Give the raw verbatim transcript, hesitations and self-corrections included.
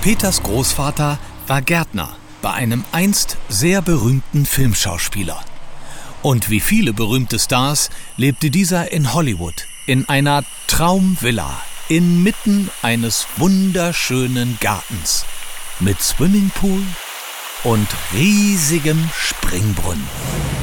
Peters Großvater war Gärtner bei einem einst sehr berühmten Filmschauspieler. Und wie viele berühmte Stars lebte dieser in Hollywood, in einer Traumvilla, inmitten eines wunderschönen Gartens mit Swimmingpool und riesigem Springbrunnen.